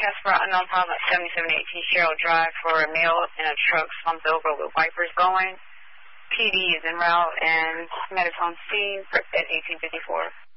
broadcast for unknown pilot 7718 Cheryl Drive for a male in a truck slumped over with wipers going. PD is en route and met us on scene at 1854.